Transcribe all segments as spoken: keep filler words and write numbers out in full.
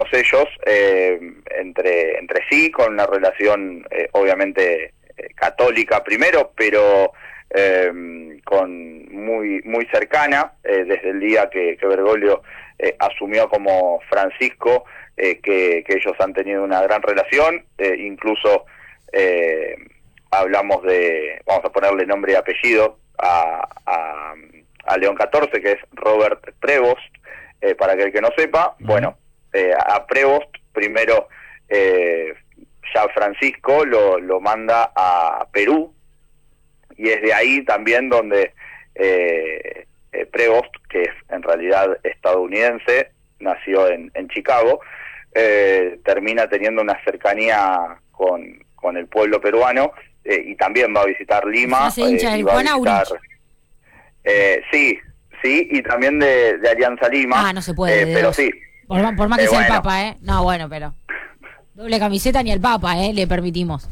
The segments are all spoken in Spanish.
ellos eh, entre, entre sí, con una relación eh, obviamente eh, católica primero, pero eh, con muy muy cercana, eh, desde el día que, que Bergoglio eh, asumió como Francisco, eh, que, que ellos han tenido una gran relación, eh, incluso eh, hablamos de, vamos a ponerle nombre y apellido a, a, a León catorce, que es Robert Prevost, eh, para aquel que no sepa. Uh-huh. Bueno, eh, a Prevost primero eh, ya Francisco lo, lo manda a Perú, y es de ahí también donde eh, eh, Prevost, que es en realidad estadounidense, nació en, en Chicago, eh, termina teniendo una cercanía con, con el pueblo peruano, eh, y también va a visitar Lima. Se hincha eh, el va Juan a visitar, eh, sí, sí, y también de, de Alianza Lima. Ah, no se puede, eh, pero sí. Por, por más que eh, sea bueno. el Papa, ¿eh? No, bueno, pero... Doble camiseta ni el Papa, ¿eh? Le permitimos.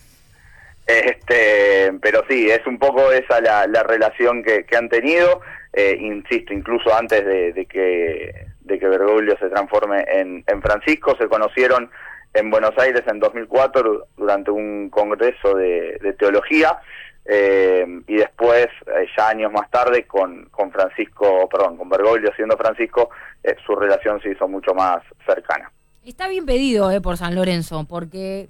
Este, pero sí, es un poco esa la, la relación que, que han tenido, eh, insisto, incluso antes de, de que de que Bergoglio se transforme en, en Francisco. Se conocieron en Buenos Aires en dos mil cuatro durante un congreso de, de teología, eh, y después, eh, ya años más tarde, con, con Francisco, perdón, con Bergoglio siendo Francisco, eh, su relación se hizo mucho más cercana. Está bien pedido, eh, por San Lorenzo, porque...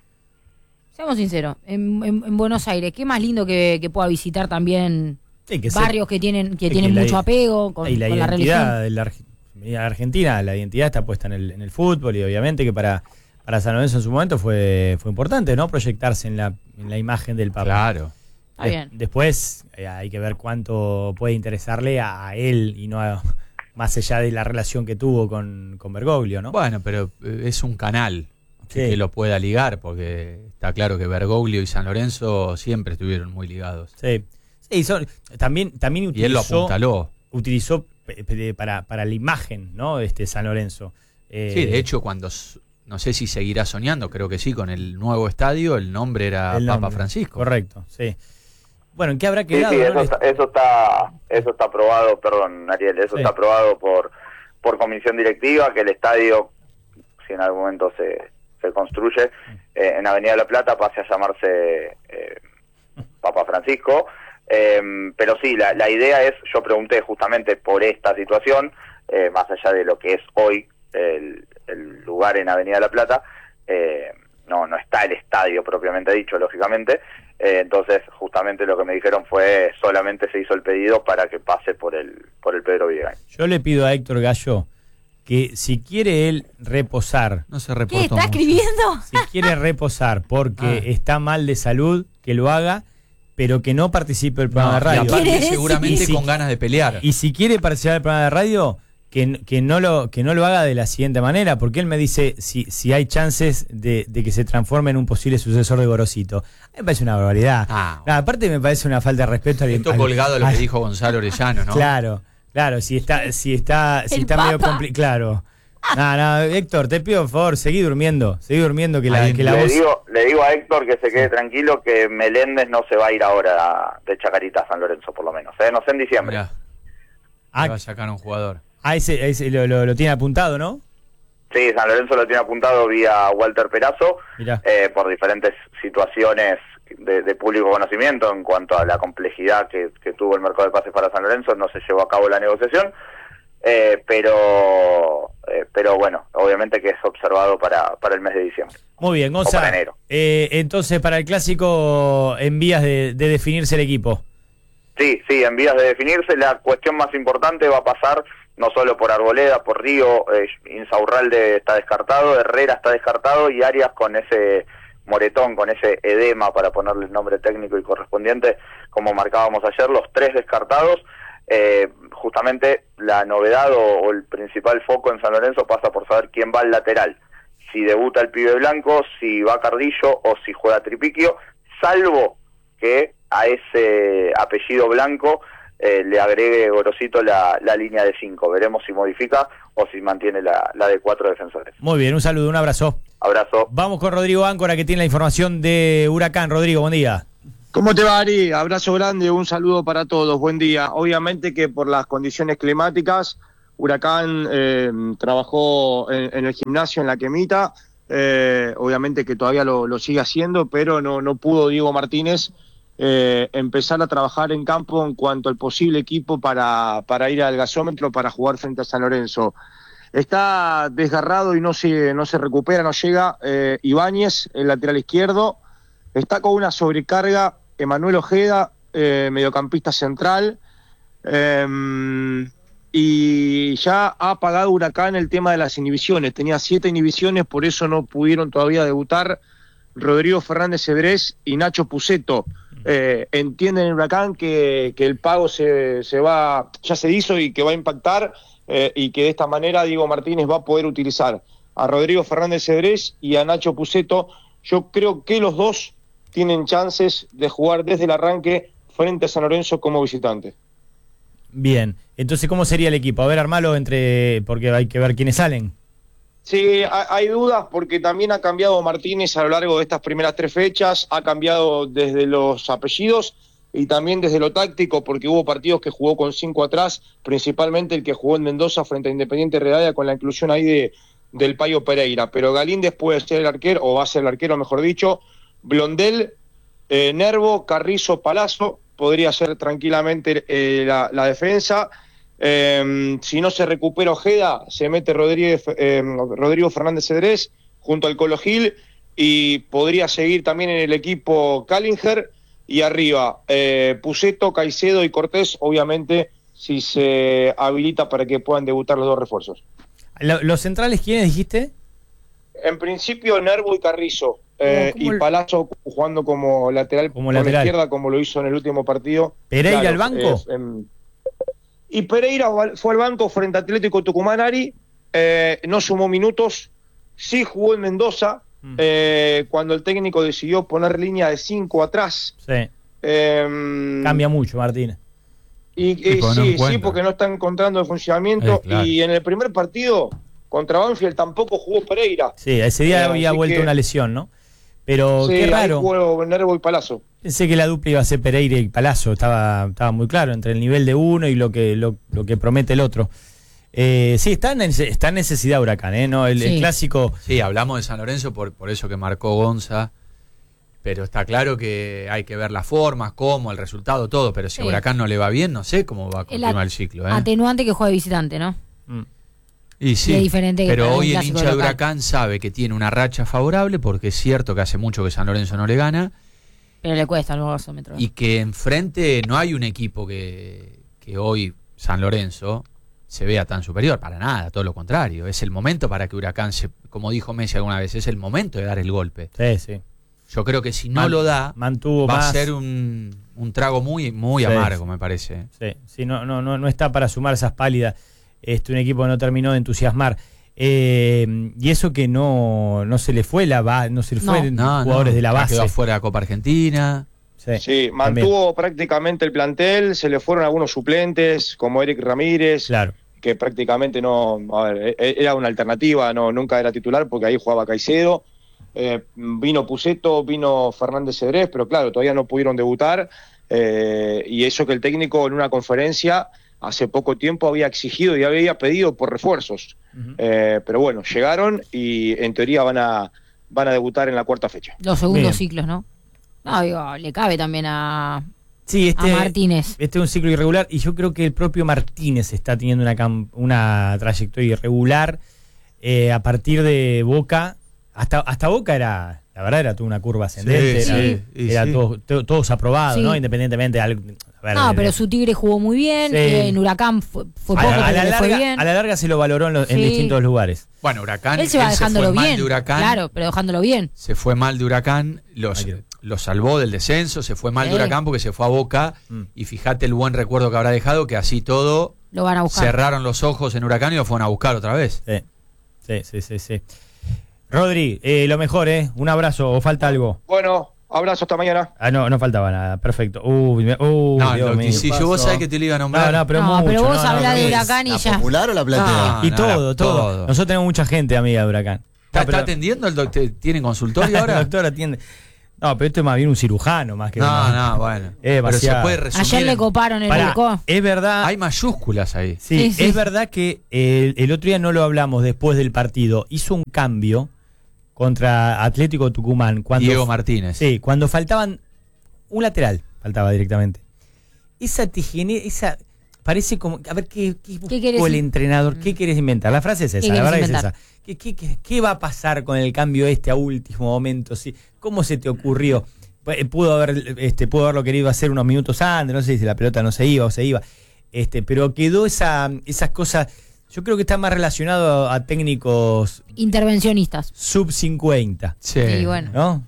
Seamos sinceros, en, en, en Buenos Aires, qué más lindo que, que pueda visitar también sí, que barrios ser, que tienen que tienen que mucho la, apego con, la con la religión. De la de Argentina, la identidad está puesta en el, en el fútbol, y obviamente que para, para San Lorenzo en su momento fue fue importante, ¿no? Proyectarse en la, en la imagen del Papa. Claro. Está bien. De, después eh, hay que ver cuánto puede interesarle a, a él y no a, más allá de la relación que tuvo con, con Bergoglio, ¿no? Bueno, pero es un canal. Sí. Que lo pueda ligar, porque está claro que Bergoglio y San Lorenzo siempre estuvieron muy ligados. Sí, sí, son, también, también utilizó, y él lo apuntaló. Utilizó para, para la imagen, ¿no? Este San Lorenzo. Eh, sí, de hecho, cuando, no sé si seguirá soñando, creo que sí, con el nuevo estadio, el nombre era el nombre, Papa Francisco. Correcto, sí. Bueno, ¿en qué habrá quedado? Sí, sí, ¿no? eso, eso está, eso está aprobado, perdón, Ariel, eso sí. está aprobado por, por comisión directiva, que el estadio, si en algún momento se se construye eh, en Avenida La Plata, pase a llamarse eh, Papa Francisco, eh, pero sí, la, la idea es, yo pregunté justamente por esta situación, eh, más allá de lo que es hoy el, el lugar en Avenida La Plata, eh, no no está el estadio propiamente dicho, lógicamente, eh, entonces justamente lo que me dijeron fue solamente se hizo el pedido para que pase por el por el Pedro Villagrán. Yo le pido a Héctor Gallo que si quiere él reposar... No se ¿Qué reportó está mucho. escribiendo? Si quiere reposar porque ah. está mal de salud, que lo haga, pero que no participe del programa no, de radio. Y aparte, seguramente si, con ganas de pelear. Y si quiere participar del programa de radio, que, que, no lo, que no lo haga de la siguiente manera, porque él me dice si, si hay chances de, de que se transforme en un posible sucesor de Gorosito. A mí me parece una barbaridad. Ah, bueno. no, aparte me parece una falta de respeto. Esto al, colgado a lo al, que dijo Gonzalo Orellano, ¿no? Claro. Claro, si está, si está, si está medio complicado. Claro. No, no, Héctor, te pido por favor, seguí durmiendo, seguí durmiendo que la, que la le voz... digo, le digo a Héctor que se quede tranquilo, que Meléndez no se va a ir ahora de Chacarita a San Lorenzo, por lo menos, ¿eh? No sé, en diciembre. Mirá, ah, va a sacar un jugador. Ah, ese, ese lo, lo, lo tiene apuntado, ¿no? Sí, San Lorenzo lo tiene apuntado vía Walter Perazo, eh, por diferentes situaciones de, de público conocimiento en cuanto a la complejidad que, que tuvo el mercado de pases para San Lorenzo. No se llevó a cabo la negociación, eh, pero eh, pero bueno, obviamente que es observado para, para el mes de diciembre. Muy bien, Gonzalo. Para enero. Eh, entonces, para el clásico, en vías de, de definirse el equipo. Sí, sí, en vías de definirse. La cuestión más importante va a pasar no solo por Arboleda, por Río, eh, Insaurralde está descartado, Herrera está descartado, y Arias con ese moretón, con ese edema, para ponerle el nombre técnico y correspondiente, como marcábamos ayer, los tres descartados. Eh, justamente la novedad o, o el principal foco en San Lorenzo pasa por saber quién va al lateral, si debuta el pibe blanco, si va Cardillo o si juega Tripiquio, salvo que a ese apellido blanco eh, le agregue Gorosito la, la línea de cinco. Veremos si modifica o si mantiene la, la de cuatro defensores. Muy bien, un saludo, un abrazo. Abrazo. Vamos con Rodrigo Áncora, que tiene la información de Huracán. Rodrigo, buen día. ¿Cómo te va, Ari? Abrazo grande, un saludo para todos, buen día. Obviamente que por las condiciones climáticas, Huracán eh, trabajó en, en el gimnasio, en la Quemita, eh, obviamente que todavía lo, lo sigue haciendo, pero no, no pudo Diego Martínez eh, empezar a trabajar en campo en cuanto al posible equipo para, para ir al gasómetro para jugar frente a San Lorenzo. Está desgarrado y no se, no se recupera, no llega eh, Ibáñez, el lateral izquierdo. Está con una sobrecarga Emanuel Ojeda, eh, mediocampista central. Eh, y ya ha pagado Huracán el tema de las inhibiciones. Tenía siete inhibiciones, por eso no pudieron todavía debutar Rodrigo Fernández Cedrés y Nacho Puceto. Eh, entienden en Huracán que, que el pago se, se va, ya se hizo y que va a impactar. Eh, y que de esta manera Diego Martínez va a poder utilizar a Rodrigo Fernández Cedrés y a Nacho Puceto. Yo creo que los dos tienen chances de jugar desde el arranque frente a San Lorenzo como visitante. Bien, entonces ¿cómo sería el equipo? A ver, armalo entre, porque hay que ver quiénes salen. Sí, hay dudas porque también ha cambiado Martínez a lo largo de estas primeras tres fechas, ha cambiado desde los apellidos y también desde lo táctico, porque hubo partidos que jugó con cinco atrás, principalmente el que jugó en Mendoza frente a Independiente Rivadavia con la inclusión ahí de del Payo Pereira. Pero Galíndez puede ser el arquero, o va a ser el arquero, mejor dicho. Blondel, eh, Nervo, Carrizo, Palazzo, podría ser tranquilamente eh, la, la defensa. Eh, si no se recupera Ojeda, se mete Rodríguez, eh, Rodrigo Fernández Cedrés junto al Colo Gil, y podría seguir también en el equipo Callinger. Y arriba, eh, Puceto, Caicedo y Cortés, obviamente, si se habilita para que puedan debutar los dos refuerzos. ¿Los centrales quiénes dijiste? En principio, Nervo y Carrizo, eh, y el... Palazzo jugando como lateral como por lateral. la izquierda, como lo hizo en el último partido. ¿Pereira claro, al banco? Eh, eh, y Pereira fue al banco frente a Atlético Tucumán, Ari, eh, no sumó minutos, sí jugó en Mendoza, Eh, cuando el técnico decidió poner línea de cinco atrás. Sí. Eh, Cambia mucho, Martínez. Y, y no sí, encuentra. sí, porque no está encontrando el funcionamiento. Eh, claro. Y en el primer partido contra Banfield tampoco jugó Pereira. Sí, ese día Eh, había así vuelto que- una lesión, ¿no? Pero Sí, qué ahí raro. jugó Nervo y Palazzo. Pensé que la dupla iba a ser Pereira y Palazzo, estaba, estaba muy claro entre el nivel de uno y lo que, lo, lo que promete el otro. Eh, sí, está en, está en necesidad Huracán, ¿eh? No, el, Sí. el clásico. Sí, hablamos de San Lorenzo por, por eso que marcó Gonza, pero está claro que hay que ver las formas, cómo, el resultado, todo, pero si a Sí. Huracán no le va bien, no sé cómo va a El continuar at- el ciclo. ¿eh? Atenuante que juega de visitante, ¿no? Mm. Y sí, y es diferente que pero para un hoy el clásico hincha de local. Huracán sabe que tiene una racha favorable, porque es cierto que hace mucho que San Lorenzo no le gana, Pero le cuesta los gasómetros. y que enfrente no hay un equipo que, que hoy San Lorenzo se vea tan superior, para nada, todo lo contrario. Es el momento para que Huracán, se, como dijo Messi alguna vez, es el momento de dar el golpe. Sí, sí. Yo creo que si no Man- lo da, mantuvo va más. a ser un, un trago muy, muy Sí. amargo, me parece. Sí, sí, no, no, no, no está para sumar esas pálidas. Este, un equipo que no terminó de entusiasmar. Eh, y eso que no, no se le fue la ba- no se le No. fueron No, jugadores no, de la ya base. quedó fuera de la Copa Argentina. Sí, Sí, también. mantuvo prácticamente el plantel, se le fueron algunos suplentes, como Eric Ramírez, Claro. que prácticamente no, a ver, e- era una alternativa, no, nunca era titular porque ahí jugaba Caicedo. Eh, vino Puceto, vino Fernández Cedrés, pero claro, todavía no pudieron debutar. Eh, y eso que el técnico en una conferencia hace poco tiempo había exigido y había pedido por refuerzos. Ujú. Eh, pero bueno, llegaron y en teoría van a, van a debutar en la cuarta fecha. Los segundos Bien. ciclos, ¿no? No, digo, le cabe también a, Sí, este, a Martínez. este es un ciclo irregular y yo creo que el propio Martínez está teniendo una, cam- una trayectoria irregular eh, a partir de Boca. Hasta, hasta Boca era, la verdad, era toda una curva ascendente. Sí, era sí, y era sí. todo- to- todos aprobados, Sí. ¿no? Independientemente de algo. A ver, No, de- pero su Tigre jugó muy bien. Sí. eh, en Huracán fue, fue a, poco, la- a pero la le fue larga, bien. a la larga se lo valoró en, los- en Sí. distintos lugares. Bueno, Huracán, Él se va él dejándolo fue mal bien. de Huracán. Claro, pero dejándolo bien. Se fue mal de Huracán, los, Ay, Dios. los salvó del descenso, se fue mal Sí. de Huracán porque se fue a Boca. Mm. Y fíjate el buen recuerdo que habrá dejado, que así todo Lo van a buscar. cerraron los ojos en Huracán y lo fueron a buscar otra vez. Sí, sí, sí, sí. sí. Rodri, eh, lo mejor, ¿eh? Un abrazo, ¿o falta algo? Bueno, abrazo, hasta mañana. Ah, no, no faltaba nada, perfecto. Uy, me- uy, No, Dios lo mío. que sí, yo vos sabés que te lo iba a nombrar. No, no, pero No, mucho, pero vos no, no, hablás no, de no. Huracán y ¿La ya. popular o la platea? Ah, Y no, todo, todo, todo. Nosotros tenemos mucha gente amiga de Huracán. ¿Está, No, pero- está atendiendo el doctor? ¿Tiene consultorio El ahora? doctor atiende. No, pero esto es más bien un cirujano más que No, una... no, bueno. Es pero se demasiado. puede resumir. Ayer le en- coparon el Pará, Volcó. es verdad. Hay mayúsculas ahí. Sí, Sí, sí. es verdad que el, el otro día no lo hablamos después del partido. Hizo un cambio contra Atlético Tucumán. Cuando, Diego Martínez. Sí, cuando faltaban un lateral, faltaba directamente. Esa te genera, esa parece como, a ver, ¿qué, qué buscó querés el in- entrenador? ¿Qué querés inventar? La frase es ¿Qué esa, la querés verdad es inventar? esa. ¿Qué, qué, qué, qué va a pasar con el cambio este a último momento? ¿Sí? ¿Cómo se te ocurrió? Pu- Pudo haber, este, pudo haberlo querido hacer unos minutos antes, no sé si la pelota no se iba o se iba. Este, pero quedó esa, esas cosas. Yo creo que está más relacionado a, a técnicos Intervencionistas. sub cincuenta, Sí. Sí, bueno. ¿no?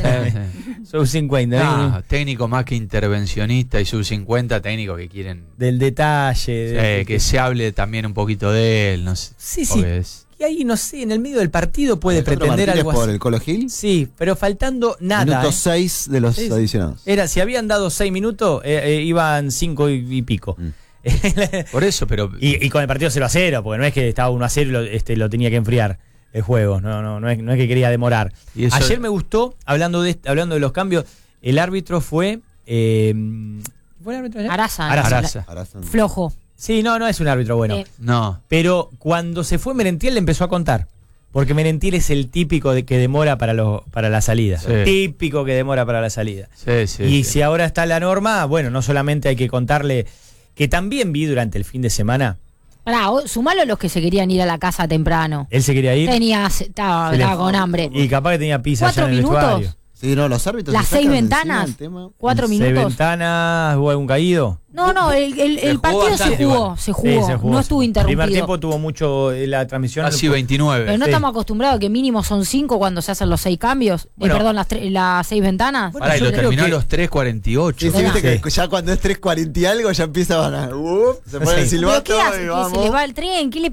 Sub cincuenta, No, ¿no? técnico más que intervencionista y sub cincuenta, técnico que quieren Del detalle. sí, de- que se hable también un poquito de él, no sé. Sí, sí. Porque es- Y ahí, no sé, en el medio del partido puede Alejandro pretender Martínez algo por así. el Colo Gil. Sí, pero faltando nada. Minuto ¿eh? seis de los Sí, sí. adicionados. Era, si habían dado seis minutos, eh, eh, iban cinco y, y pico. Mm. Por eso, pero y, y con el partido cero a cero, porque no es que estaba uno a cero y lo, este, lo tenía que enfriar el juego. No, no, no es, no es que quería demorar. Y eso- Ayer me gustó, hablando de hablando de los cambios, el árbitro fue. Eh, ¿Fue el árbitro ayer? Araza. Araza. Araza. Arazán. Flojo. Sí, no, no es un árbitro bueno. Eh, no. Pero cuando se fue Merentiel le empezó a contar. Porque Merentiel es el típico de que demora para los para la salida. Sí. Típico que demora para la salida. Sí, sí. y sí. si ahora está la norma, bueno, no solamente hay que contarle, que también vi durante el fin de semana, Pará, o- sumalo a los que se querían ir a la casa temprano. él se quería ir Tenía, estaba, Se le- estaba con hambre. y capaz que tenía pizza allá ¿Cuatro en el minutos? vestuario. Sí, no, los árbitros. Las se seis sacan de encima ventanas. el tema. Cuatro Seis minutos. ventanas, hubo algún caído. No, no, el, el- Se el jugó partido se bastante jugó, igual. se Sí, jugó, se jugó, no se estuvo jugó. interrumpido. Primer tiempo tuvo mucho eh, la transmisión. Casi veintinueve. Pero no Sí. estamos acostumbrados que mínimo son cinco cuando se hacen los seis cambios. Eh, Bueno. perdón, las, tre- las seis ventanas. Bueno, Pará, y yo lo creo terminó que- a los tres cuarenta y ocho. Sí, sí, viste Sí. que ya cuando es tres cuarenta y algo ya empieza a. Uh, se pone el Sí. ¿Pero silbato qué hace? y ¿Que vamos. se les va el tren? ¿Qué le...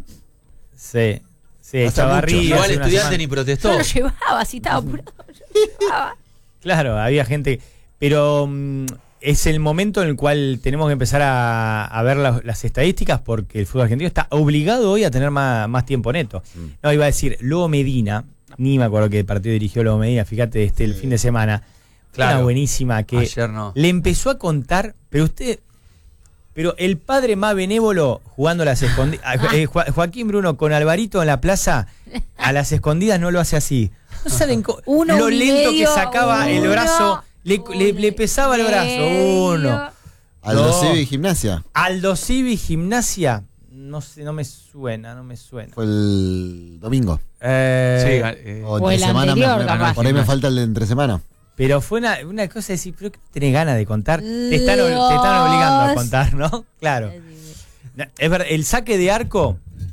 Sí, sí, Hace Chavarría. mucho. Igual hace una estudiante semana. ni Yo protestó. lo llevaba, si estaba apurado. Yo lo llevaba. Claro, había gente. Pero mm, es el momento en el cual tenemos que empezar a, a ver las, las estadísticas porque el fútbol argentino está obligado hoy a tener más, más tiempo neto. Mm. No, iba a decir, Lobo Medina, ni me acuerdo qué partido dirigió Lobo Medina, fíjate, este el fin de semana. Claro. Una buenísima que Ayer no. le empezó a contar, pero usted. Pero el padre más benévolo jugando a las escondidas. Joaquín Bruno con Alvarito en la plaza, a las escondidas no lo hace así. No saben co- Uno, lo uno y lento medio, que sacaba el uno, brazo. Le, le- le pesaba el brazo. medio. Uno. Aldo No. Civi Gimnasia. Aldo Civi Gimnasia. No sé, no me suena, no me suena. Fue el domingo. Eh, Sí, eh, O O entre el semana. me- anterior, me- capaz. por ahí me falta el de entre semana. Pero fue una, una cosa de decir, pero que no tenés ganas de contar. Te están, ob- te están obligando a Los- contar, ¿no? Claro. No, es verdad, el saque de arco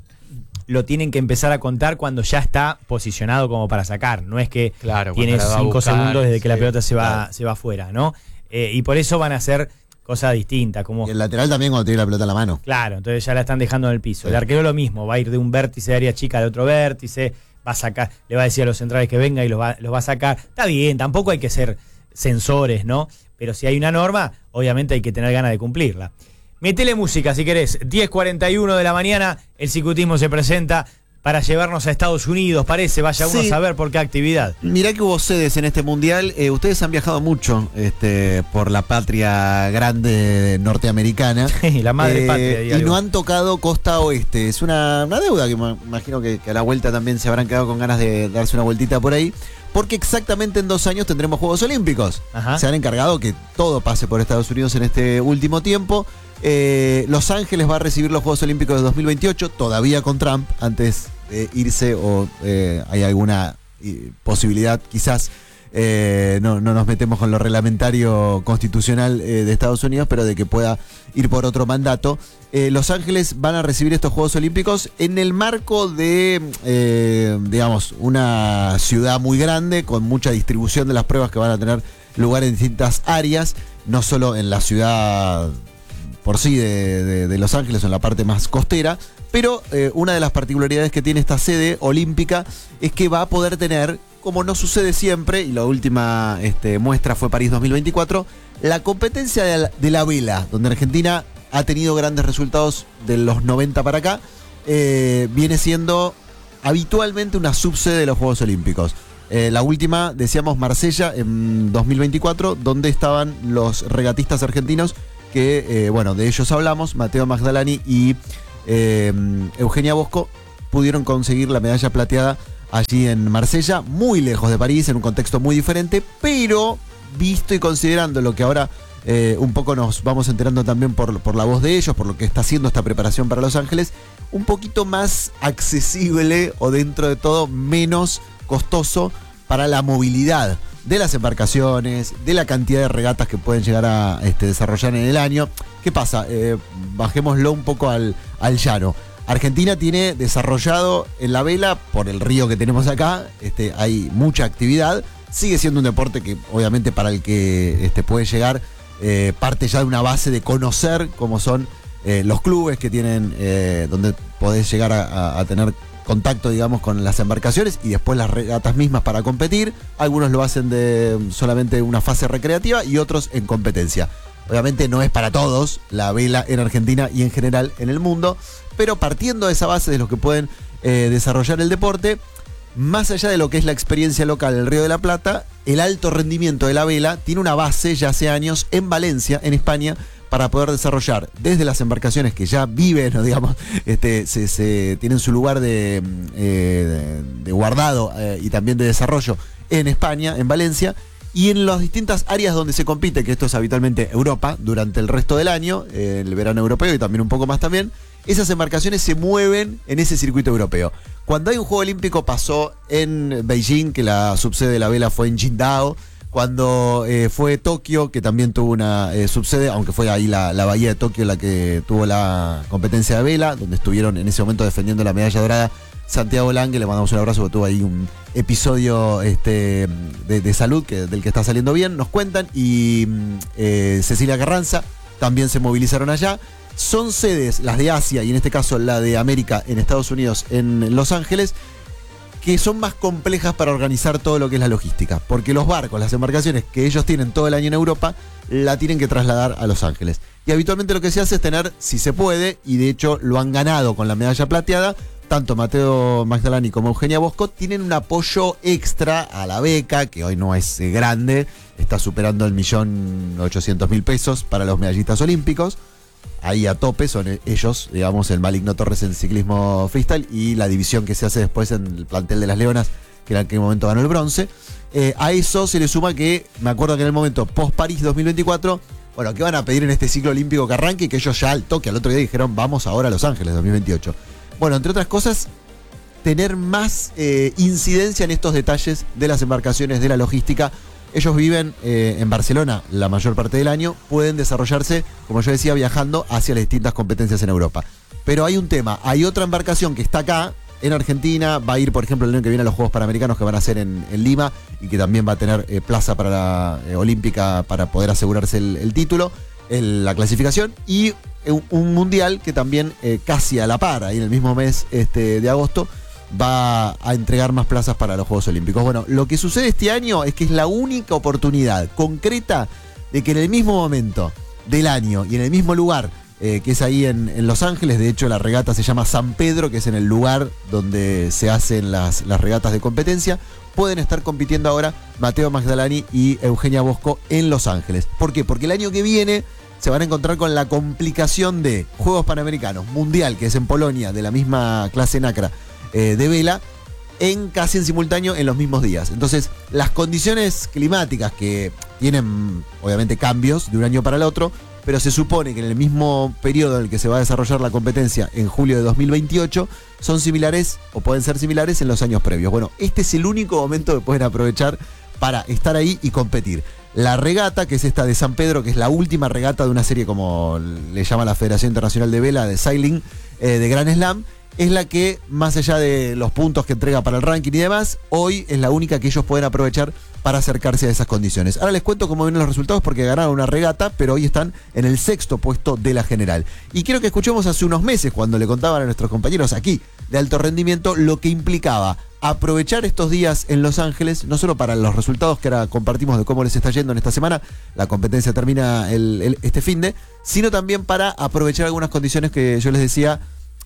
lo tienen que empezar a contar cuando ya está posicionado como para sacar. No es que Claro, tiene cuando la va a cinco buscar, segundos desde que la sí, pelota se va, claro. se va afuera, ¿no? Eh, y por eso van a hacer cosas distintas, como Y el lateral también cuando tiene la pelota en la mano. claro, entonces ya la están dejando en el piso. Sí. El arquero lo mismo, va a ir de un vértice de área chica al otro vértice, va a sacar, le va a decir a los centrales que venga y los va, los va a sacar. Está bien, tampoco hay que ser censores, ¿no? Pero si hay una norma, obviamente hay que tener ganas de cumplirla. Metele música si querés. diez cuarenta y uno de la mañana, el Cicutismo se presenta para llevarnos a Estados Unidos, parece, vaya uno Sí. a saber por qué actividad. Mirá que hubo sedes en este mundial. Eh, ustedes han viajado mucho este, por la patria grande norteamericana. La madre Eh, patria, y digo. no han tocado costa oeste. Es una, una deuda que me imagino que, que a la vuelta también se habrán quedado con ganas de darse una vueltita por ahí. Porque exactamente en dos años tendremos Juegos Olímpicos. Ajá. Se han encargado que todo pase por Estados Unidos en este último tiempo. Eh, Los Ángeles va a recibir los Juegos Olímpicos de dos mil veintiocho, todavía con Trump, antes de irse o eh, hay alguna eh, posibilidad, quizás eh, no, no nos metemos con lo reglamentario constitucional eh, de Estados Unidos, pero de que pueda ir por otro mandato. Eh, Los Ángeles van a recibir estos Juegos Olímpicos en el marco de, eh, digamos, una ciudad muy grande, con mucha distribución de las pruebas que van a tener lugar en distintas áreas, no solo en la ciudad por sí de, de- de Los Ángeles, en la parte más costera, pero eh, una de las particularidades que tiene esta sede olímpica es que va a poder tener, como no sucede siempre, y la última este, muestra fue París dos mil veinticuatro, la competencia de la, de la vela, donde Argentina ha tenido grandes resultados de los noventa para acá, eh, viene siendo habitualmente una subsede de los Juegos Olímpicos. Eh, la última, decíamos, Marsella en dos mil veinticuatro, donde estaban los regatistas argentinos, que, eh, bueno, de ellos hablamos, Matteo Magdalani y eh, Eugenia Bosco, pudieron conseguir la medalla plateada allí en Marsella, muy lejos de París, en un contexto muy diferente, pero visto y considerando lo que ahora eh, un poco nos vamos enterando también por, por la voz de ellos, por lo que está haciendo esta preparación para Los Ángeles, un poquito más accesible o dentro de todo menos costoso para la movilidad de las embarcaciones, de la cantidad de regatas que pueden llegar a este, desarrollar en el año. ¿Qué pasa? Eh, bajémoslo un poco al, al llano. Argentina tiene desarrollado en la vela, por el río que tenemos acá, este, hay mucha actividad. Sigue siendo un deporte que obviamente para el que este, puede llegar eh, parte ya de una base de conocer cómo son eh, los clubes que tienen, eh, donde podés llegar a, a, a tener contacto, digamos, con las embarcaciones y después las regatas mismas para competir. Algunos lo hacen de solamente una fase recreativa y otros en competencia. Obviamente no es para todos la vela en Argentina y en general en el mundo, pero partiendo de esa base de los que pueden eh, desarrollar el deporte, más allá de lo que es la experiencia local del Río de la Plata, el alto rendimiento de la vela tiene una base ya hace años en Valencia, en España, para poder desarrollar desde las embarcaciones que ya viven, o digamos, este, se, se tienen su lugar de, eh, de, de guardado eh, y también de desarrollo en España, en Valencia, y en las distintas áreas donde se compite, que esto es habitualmente Europa, durante el resto del año, eh, el verano europeo y también un poco más también, esas embarcaciones se mueven en ese circuito europeo. Cuando hay un Juego Olímpico pasó en Beijing, que la subsede de la vela fue en Qingdao. Cuando eh, fue Tokio, que también tuvo una eh, subsede, aunque fue ahí la, la bahía de Tokio la que tuvo la competencia de vela, donde estuvieron en ese momento defendiendo la medalla dorada Santiago Lange, le mandamos un abrazo porque tuvo ahí un episodio este, de, de salud que, del que está saliendo bien, nos cuentan, y eh, Cecilia Carranza también se movilizaron allá. Son sedes, las de Asia y en este caso la de América en Estados Unidos, en Los Ángeles, que son más complejas para organizar todo lo que es la logística, porque los barcos, las embarcaciones que ellos tienen todo el año en Europa, la tienen que trasladar a Los Ángeles. Y habitualmente lo que se hace es tener, si se puede, y de hecho lo han ganado con la medalla plateada, tanto Matteo Magdalani como Eugenia Bosco tienen un apoyo extra a la beca, que hoy no es eh, grande, está superando el millón ochocientos mil pesos para los medallistas olímpicos. Ahí a tope son ellos, digamos, el Maligno Torres en ciclismo freestyle y la división que se hace después en el plantel de las Leonas, que en aquel momento ganó el bronce. Eh, a eso se le suma que, me acuerdo que en el momento post-París dos mil veinticuatro, bueno, ¿qué van a pedir en este ciclo olímpico que arranque? Y que ellos ya al toque, al otro día dijeron, vamos ahora a Los Ángeles dos mil veintiocho. Bueno, entre otras cosas, tener más eh, incidencia en estos detalles de las embarcaciones, de la logística. Ellos viven eh, en Barcelona la mayor parte del año, pueden desarrollarse, como yo decía, viajando hacia las distintas competencias en Europa. Pero hay un tema, hay otra embarcación que está acá, en Argentina, va a ir, por ejemplo, el año que viene a los Juegos Panamericanos que van a ser en, en Lima y que también va a tener eh, plaza para la eh, olímpica para poder asegurarse el, el título, el, la clasificación, y un, un mundial que también eh, casi a la par, ahí en el mismo mes este, de agosto, va a entregar más plazas para los Juegos Olímpicos. Bueno, lo que sucede este año es que es la única oportunidad concreta de que en el mismo momento del año y en el mismo lugar, eh, que es ahí en, en Los Ángeles, de hecho la regata se llama San Pedro, que es en el lugar donde se hacen las, las regatas de competencia, pueden estar compitiendo ahora Matteo Magdalani y Eugenia Bosco en Los Ángeles. ¿Por qué? Porque el año que viene se van a encontrar con la complicación de Juegos Panamericanos, Mundial, que es en Polonia, de la misma clase NACRA, Eh, de vela, en casi en simultáneo en los mismos días. Entonces, las condiciones climáticas que tienen obviamente cambios de un año para el otro, pero se supone que en el mismo periodo en el que se va a desarrollar la competencia, en julio de dos mil veintiocho, son similares o pueden ser similares en los años previos. Bueno, este es el único momento que pueden aprovechar para estar ahí y competir. La regata, que es esta de San Pedro, que es la última regata de una serie, como le llama la Federación Internacional de Vela, de Sailing, eh, de Grand Slam, es la que, más allá de los puntos que entrega para el ranking y demás, hoy es la única que ellos pueden aprovechar para acercarse a esas condiciones. Ahora les cuento cómo vienen los resultados, porque ganaron una regata, pero hoy están en el sexto puesto de la general. Y quiero que escuchemos hace unos meses, cuando le contaban a nuestros compañeros aquí de alto rendimiento, lo que implicaba aprovechar estos días en Los Ángeles, no solo para los resultados que ahora compartimos de cómo les está yendo en esta semana, la competencia termina el, el, este finde, sino también para aprovechar algunas condiciones que yo les decía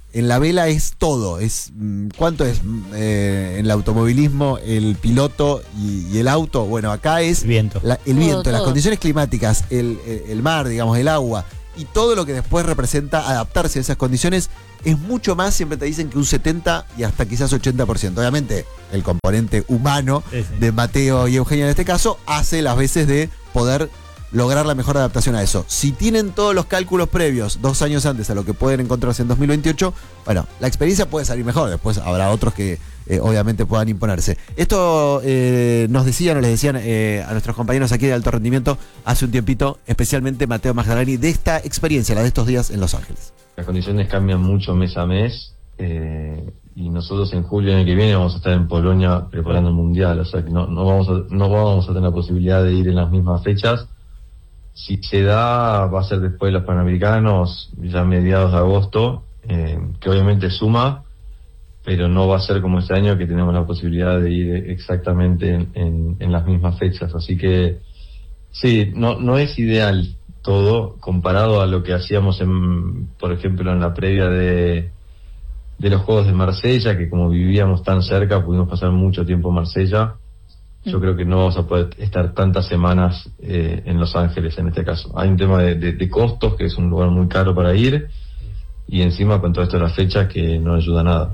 en la vela es todo. Es ¿cuánto es eh, en el automovilismo el piloto y, y el auto? Bueno, acá es el viento, la, el todo, viento, todo. Las condiciones climáticas, el, el mar, digamos, el agua y todo lo que después representa adaptarse a esas condiciones es mucho más, siempre te dicen que un setenta y hasta quizás ochenta por ciento. Obviamente el componente humano sí, sí. de Mateo y Eugenia en este caso hace las veces de poder lograr la mejor adaptación a eso. Si tienen todos los cálculos previos dos años antes a lo que pueden encontrarse en dos mil veintiocho, bueno, la experiencia puede salir mejor. Después habrá otros que eh, obviamente puedan imponerse. Esto eh, nos decían o les decían eh, a nuestros compañeros aquí de alto rendimiento hace un tiempito, especialmente Mateo Magdalani, de esta experiencia, la de estos días en Los Ángeles. Las condiciones cambian mucho mes a mes eh, y nosotros en julio del año que viene vamos a estar en Polonia preparando el Mundial, o sea que no, no, vamos a, no vamos a tener la posibilidad de ir en las mismas fechas. Si se da, va a ser después de los Panamericanos, ya mediados de agosto, eh, que obviamente suma, pero no va a ser como este año que tenemos la posibilidad de ir exactamente en, en, en las mismas fechas. Así que sí, no, no es ideal todo comparado a lo que hacíamos, en, por ejemplo, en la previa de, de los Juegos de Marsella, que como vivíamos tan cerca, pudimos pasar mucho tiempo en Marsella. Yo creo que no vamos a poder estar tantas semanas eh, en Los Ángeles en este caso. Hay un tema de, de, de costos, que es un lugar muy caro para ir, y encima con todo esto de las fechas que no ayuda nada.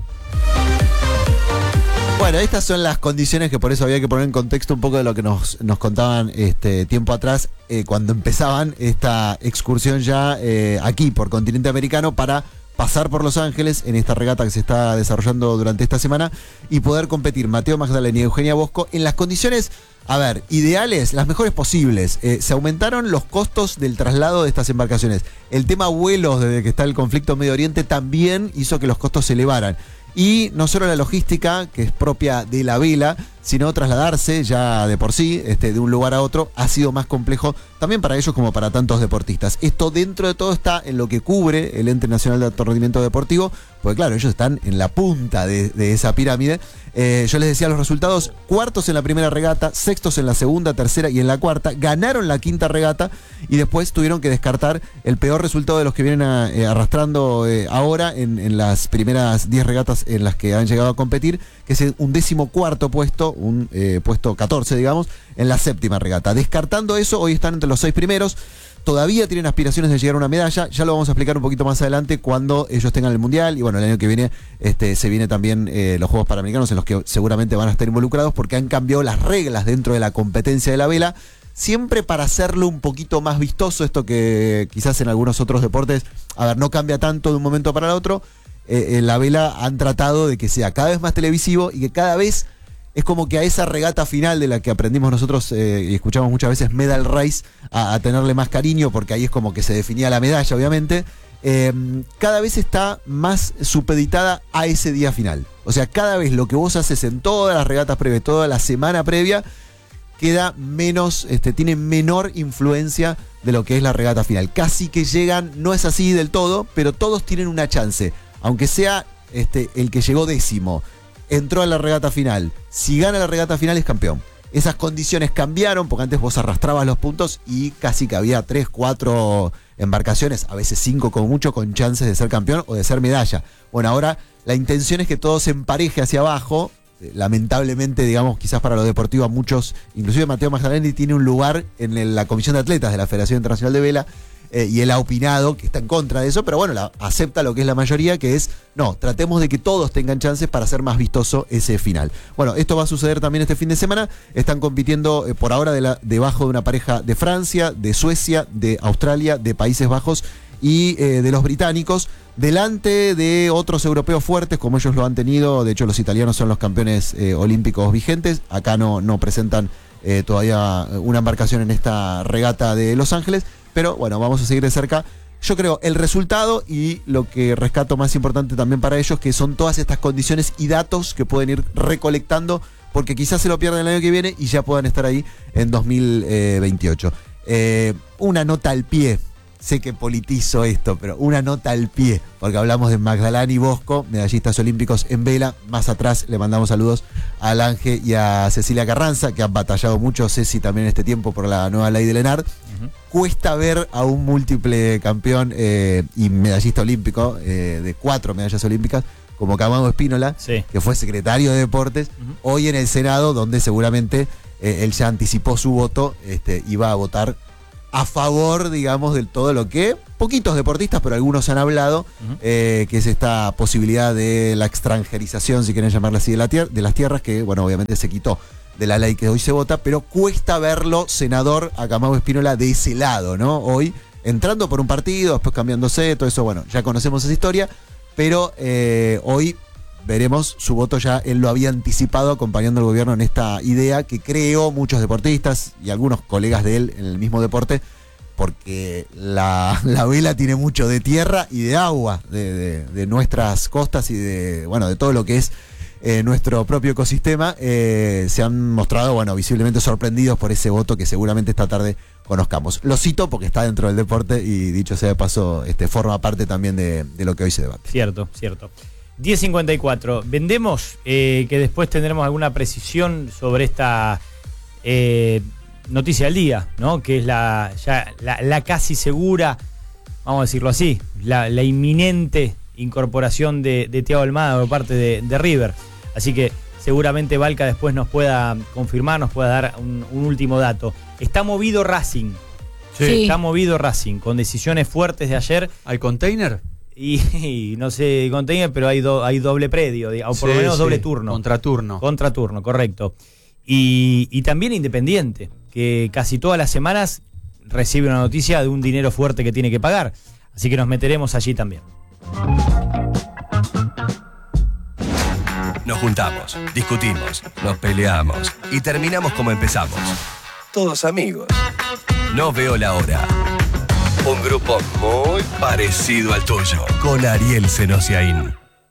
Bueno, estas son las condiciones que por eso había que poner en contexto un poco de lo que nos, nos contaban este tiempo atrás, eh, cuando empezaban esta excursión ya eh, aquí por continente americano para pasar por Los Ángeles en esta regata que se está desarrollando durante esta semana y poder competir Mateo Magdalani y Eugenia Bosco en las condiciones, a ver, ideales, las mejores posibles. Eh, se aumentaron los costos del traslado de estas embarcaciones. El tema vuelos, desde que está el conflicto en Medio Oriente, también hizo que los costos se elevaran. Y no solo la logística, que es propia de la vela, sino trasladarse ya de por sí, este, de un lugar a otro, ha sido más complejo también para ellos como para tantos deportistas. Esto dentro de todo está en lo que cubre el Ente Nacional de Alto Rendimiento Deportivo, porque claro, ellos están en la punta de, de esa pirámide. Eh, yo les decía los resultados: cuartos en la primera regata, sextos en la segunda, tercera y en la cuarta, ganaron la quinta regata y después tuvieron que descartar el peor resultado de los que vienen a, eh, arrastrando eh, ahora en, en las primeras diez regatas en las que han llegado a competir, que es un décimo cuarto puesto, un eh, puesto catorce, digamos, en la séptima regata. Descartando eso, hoy están entre los seis primeros. Todavía tienen aspiraciones de llegar a una medalla. Ya lo vamos a explicar un poquito más adelante cuando ellos tengan el Mundial. Y bueno, el año que viene este, se viene también eh, los Juegos Panamericanos, en los que seguramente van a estar involucrados, porque han cambiado las reglas dentro de la competencia de la vela, siempre para hacerlo un poquito más vistoso. Esto que quizás en algunos otros deportes, a ver, no cambia tanto de un momento para el otro. Eh, en la vela han tratado de que sea cada vez más televisivo y que cada vez es como que a esa regata final de la que aprendimos nosotros eh, y escuchamos muchas veces Medal Race, a, a tenerle más cariño, porque ahí es como que se definía la medalla, obviamente, eh, cada vez está más supeditada a ese día final. O sea, cada vez lo que vos haces en todas las regatas previas, toda la semana previa, queda menos, este, tiene menor influencia de lo que es la regata final. Casi que llegan, no es así del todo, pero todos tienen una chance, aunque sea este, el que llegó décimo, entró a la regata final. Si gana la regata final es campeón. Esas condiciones cambiaron, porque antes vos arrastrabas los puntos y casi que había tres, cuatro embarcaciones, a veces cinco como mucho, con chances de ser campeón o de ser medalla. Bueno, ahora la intención es que todo se empareje hacia abajo. Lamentablemente, digamos, quizás para lo deportivo a muchos, inclusive Mateo Magdalani tiene un lugar en la Comisión de Atletas de la Federación Internacional de Vela, Eh, y él ha opinado que está en contra de eso, pero bueno, la, acepta lo que es la mayoría, que es, no, tratemos de que todos tengan chances para hacer más vistoso ese final. Bueno, esto va a suceder también este fin de semana. Están compitiendo eh, por ahora de la, debajo de una pareja de Francia, de Suecia, de Australia, de Países Bajos y eh, de los británicos, delante de otros europeos fuertes como ellos lo han tenido. De hecho, los italianos son los campeones eh, olímpicos vigentes. Acá no, no presentan eh, todavía una embarcación en esta regata de Los Ángeles. Pero bueno, vamos a seguir de cerca. Yo creo el resultado y lo que rescato más importante también para ellos, que son todas estas condiciones y datos que pueden ir recolectando, porque quizás se lo pierdan el año que viene y ya puedan estar ahí en dos mil veintiocho. Eh, una nota al pie. Sé que politizo esto, pero una nota al pie, porque hablamos de Magdalani y Bosco, medallistas olímpicos en vela. Más atrás le mandamos saludos a Lange y a Cecilia Carranza, que han batallado mucho, Ceci también en este tiempo, por la nueva ley de Lenard. Uh-huh. Cuesta ver a un múltiple campeón eh, y medallista olímpico, eh, de cuatro medallas olímpicas, como Camado Espínola, sí. que fue secretario de Deportes, uh-huh. hoy en el Senado, donde seguramente eh, él ya anticipó su voto, este, iba a votar a favor, digamos, de todo lo que poquitos deportistas, pero algunos han hablado, uh-huh. eh, que es esta posibilidad de la extranjerización, si quieren llamarla así, de, la tier- de las tierras, que, bueno, obviamente se quitó de la ley que hoy se vota, pero cuesta verlo, senador, a Camado Espínola de ese lado, ¿no? Hoy, entrando por un partido, después cambiándose, todo eso, bueno, ya conocemos esa historia, pero eh, hoy veremos su voto, ya él lo había anticipado acompañando al gobierno en esta idea que creó muchos deportistas y algunos colegas de él en el mismo deporte, porque la, la vela tiene mucho de tierra y de agua, de, de, de nuestras costas y de, bueno, de todo lo que es eh, nuestro propio ecosistema. Eh, se han mostrado, bueno, visiblemente sorprendidos por ese voto que seguramente esta tarde conozcamos. Lo cito porque está dentro del deporte y, dicho sea de paso, este, forma parte también de, de lo que hoy se debate. Cierto, cierto. diez cincuenta y cuatro. Vendemos, eh, que después tendremos alguna precisión sobre esta eh, noticia del día, ¿no? Que es la, ya, la, la casi segura, vamos a decirlo así, la, la inminente incorporación de, de Thiago Almada por parte de, de River. Así que seguramente Valca después nos pueda confirmar, nos pueda dar un, un último dato. Está movido Racing. Sí. Está movido Racing, con decisiones fuertes de ayer. ¿Hay container? Y, y no sé container, pero hay, do, hay doble predio, o por sí, lo menos sí. doble turno. Contraturno. Contraturno, correcto. Y, y también Independiente, que casi todas las semanas recibe una noticia de un dinero fuerte que tiene que pagar. Así que nos meteremos allí también. Nos juntamos, discutimos, nos peleamos y terminamos como empezamos. Todos amigos. No veo la hora. Un grupo muy parecido al tuyo, con Ariel Senosiaín.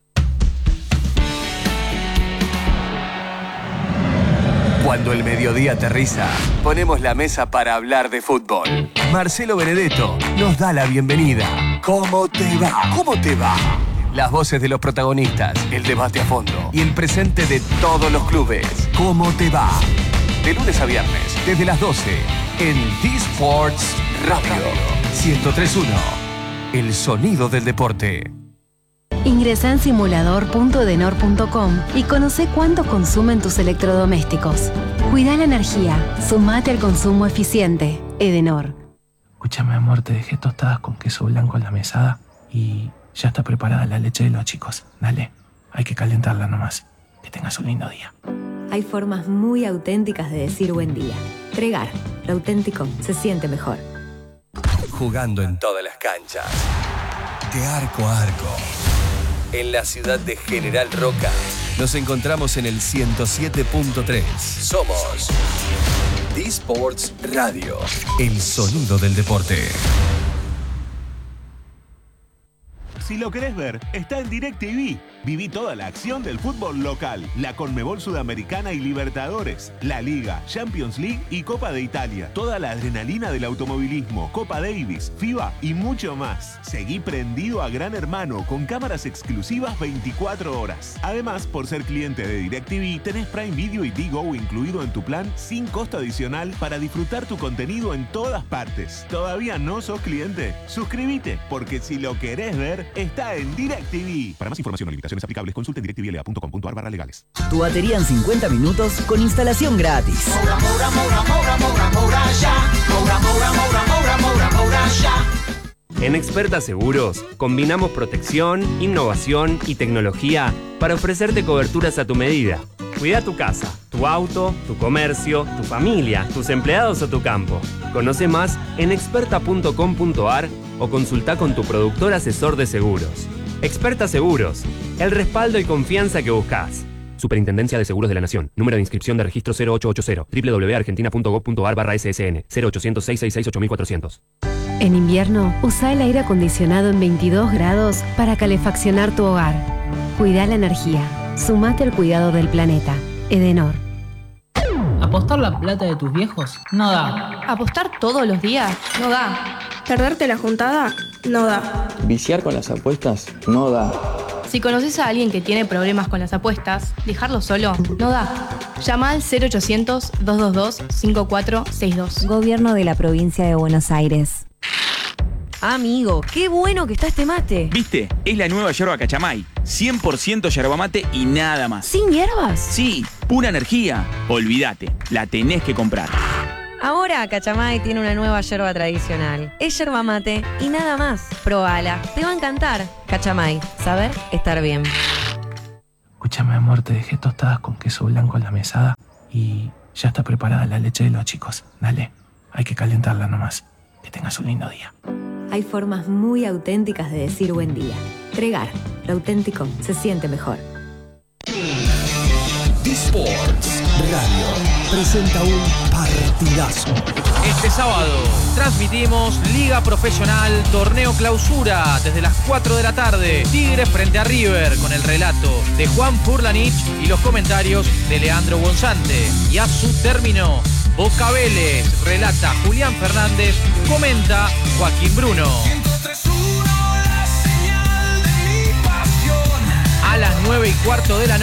Cuando el mediodía aterriza, ponemos la mesa para hablar de fútbol. Marcelo Benedetto nos da la bienvenida. ¿Cómo te va? ¿Cómo te va? Las voces de los protagonistas, el debate a fondo y el presente de todos los clubes. ¿Cómo te va? De lunes a viernes, desde las doce, en D-Sports Radio ciento tres punto uno. El sonido del deporte. Ingresa en simulador punto edenor punto com y conoce cuánto consumen tus electrodomésticos. Cuida la energía. Sumate al consumo eficiente. Edenor. Escúchame, amor, te dejé tostadas con queso blanco en la mesada y ya está preparada la leche de los chicos. Dale, hay que calentarla nomás. Que tengas un lindo día. Hay formas muy auténticas de decir buen día. Pregar. Lo auténtico se siente mejor. Jugando en todas las canchas. De arco a arco. En la ciudad de General Roca. Nos encontramos en el ciento siete punto tres. Somos D-Sports Radio. El sonido del deporte. Si lo querés ver, está en DirecTV. Viví toda la acción del fútbol local, la Conmebol Sudamericana y Libertadores, la Liga, Champions League y Copa de Italia. Toda la adrenalina del automovilismo, Copa Davis, FIBA y mucho más. Seguí prendido a Gran Hermano con cámaras exclusivas veinticuatro horas. Además, por ser cliente de DirecTV, tenés Prime Video y Digo incluido en tu plan sin costo adicional para disfrutar tu contenido en todas partes. ¿Todavía no sos cliente? Suscríbete, porque si lo querés ver, está en DirecTV. Para más información o limitaciones aplicables, consulte en directvla punto com punto ar barra legales. Tu batería en cincuenta minutos con instalación gratis. Moura, Moura, Moura, Moura, Moura, Moura, ya. Moura, Moura, Moura, Moura, Moura, Moura, ya. En Experta Seguros combinamos protección, innovación y tecnología para ofrecerte coberturas a tu medida. Cuida tu casa, tu auto, tu comercio, tu familia, tus empleados o tu campo. Conoce más en experta punto com punto ar o consulta con tu productor asesor de seguros. Experta Seguros, el respaldo y confianza que buscas. Superintendencia de Seguros de la Nación. Número de inscripción de registro cero ocho ocho cero. doble u doble u doble u punto argentina punto gob punto ar barra ese ese ene. cero ochocientos, seiscientos sesenta y seis, ocho mil cuatrocientos. En invierno, usa el aire acondicionado en veintidós grados para calefaccionar tu hogar. Cuida la energía. Sumate al cuidado del planeta. Edenor. ¿Apostar la plata de tus viejos? No da. ¿Apostar todos los días? No da. ¿Perderte la juntada? No da. ¿Viciar con las apuestas? No da. Si conoces a alguien que tiene problemas con las apuestas, dejarlo solo no da. Llama al cero ochocientos, dos dos dos, cinco cuatro seis dos. Gobierno de la Provincia de Buenos Aires. Amigo, qué bueno que está este mate. ¿Viste? Es la nueva yerba Cachamay. cien por ciento yerba mate y nada más. ¿Sin hierbas? Sí, pura energía. Olvídate, la tenés que comprar. Ahora Cachamay tiene una nueva yerba tradicional. Es yerba mate y nada más. Probala, te va a encantar. Cachamay, saber estar bien. Escúchame, amor, te dejé tostadas con queso blanco en la mesada y ya está preparada la leche de los chicos. Dale, hay que calentarla nomás. Que tengas un lindo día. Hay formas muy auténticas de decir buen día. Tregar, lo auténtico se siente mejor. D-Sports Radio presenta un partidazo. Este sábado transmitimos Liga Profesional Torneo Clausura desde las cuatro de la tarde. Tigre frente a River con el relato de Juan Furlanich y los comentarios de Leandro Gonzante. Y a su término, Boca Vélez relata Julián Fernández, comenta Joaquín Bruno. A las nueve y cuarto de la noche.